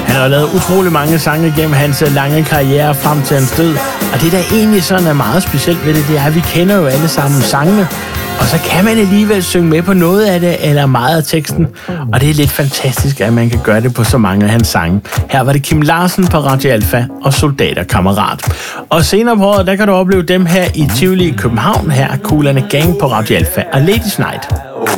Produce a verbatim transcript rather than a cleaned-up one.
Han har lavet utrolig mange sange gennem hans lange karriere frem til hans død. Og det, der egentlig sådan er meget specielt ved det, det er, at vi kender jo alle sammen sangene. Og så kan man alligevel synge med på noget af det, eller meget af teksten. Og det er lidt fantastisk, at man kan gøre det på så mange af hans sange. Her var det Kim Larsen på Radio Alfa og Soldaterkammerat. Og senere på året, der kan du opleve dem her i Tivoli i København. Her er Cool and the Gang på Radio Alfa og Ladies Night.